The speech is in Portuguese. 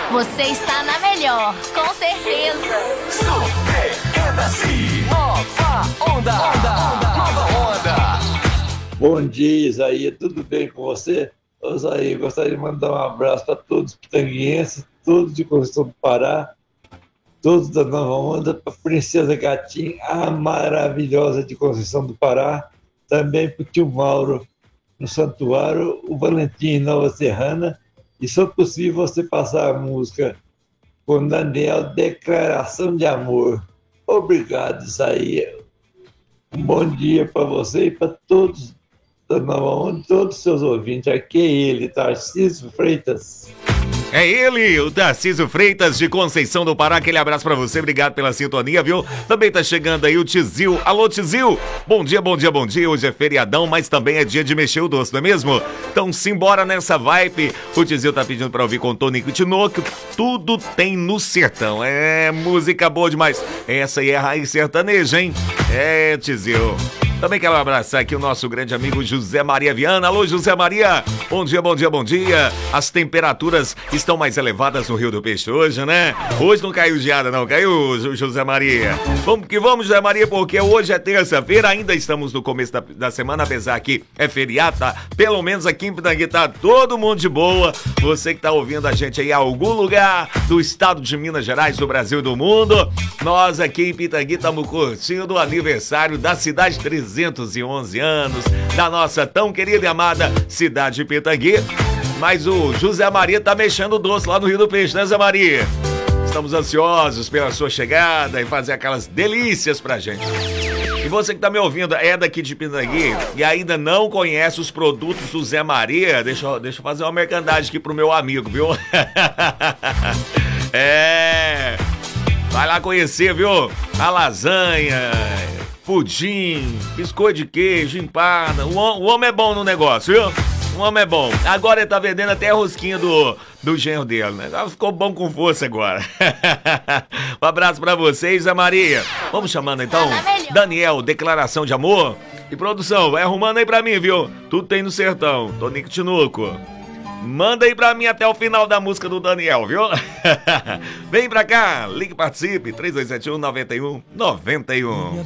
Você está na melhor, com certeza. Surpreenda-se. Nova onda. Nova onda. Bom dia, Isaías. Tudo bem com você? Ô, Isaías, gostaria de mandar um abraço para todos os pitanguenses, todos de Conceição do Pará, todos da Nova Onda, para a Princesa Gatinha, a maravilhosa de Conceição do Pará, também para o tio Mauro no Santuário, o Valentim em Nova Serrana, e se for possível você passar a música com Daniel, Declaração de Amor. Obrigado, Isaías. Um bom dia para você e para todos da Nova Onda, todos os seus ouvintes. Aqui é ele, Tarcísio Freitas. É ele, o Tarcísio Freitas de Conceição do Pará. Aquele abraço pra você, obrigado pela sintonia, viu? Também tá chegando aí o Tizil. Alô, Tizil! Bom dia, bom dia, bom dia. Hoje é feriadão, mas também é dia de mexer o doce, não é mesmo? Então simbora nessa vibe. O Tizil tá pedindo pra ouvir com Tonico e Tinoco. Tudo tem no sertão. É música boa demais. Essa aí é a raiz sertaneja, hein? É, Tizil. Também quero abraçar aqui o nosso grande amigo José Maria Viana. Alô, José Maria! Bom dia, bom dia, bom dia! As temperaturas estão mais elevadas no Rio do Peixe hoje, né? Hoje não caiu geada, não. Caiu, José Maria. Vamos que vamos, José Maria, porque hoje é terça-feira, ainda estamos no começo da semana, apesar que é feriado, tá? Pelo menos aqui em Pitangui tá todo mundo de boa. Você que tá ouvindo a gente aí em algum lugar do estado de Minas Gerais, do Brasil e do mundo, nós aqui em Pitangui estamos curtindo o aniversário da cidade 311 anos, da nossa tão querida e amada cidade de Pitangui. Mas o José Maria tá mexendo o doce lá no Rio do Peixe, né, José Maria? Estamos ansiosos pela sua chegada e fazer aquelas delícias pra gente. E você que tá me ouvindo é daqui de Pitangui e ainda não conhece os produtos do Zé Maria, deixa eu fazer uma merchandising aqui pro meu amigo, viu? Vai lá conhecer, viu? A lasanha, pudim, biscoito de queijo, empada. O homem é bom no negócio, viu? O homem é bom. Agora ele tá vendendo até a rosquinha do genro dele, né? Ficou bom com força agora. Um abraço pra vocês, Zé Maria. Vamos chamando então Daniel, Declaração de Amor. E produção, vai arrumando aí pra mim, viu? Tudo tem no sertão. Tonico Tinoco. Manda aí pra mim até o final da música do Daniel, viu? Vem pra cá, ligue e participe, 3271-9191.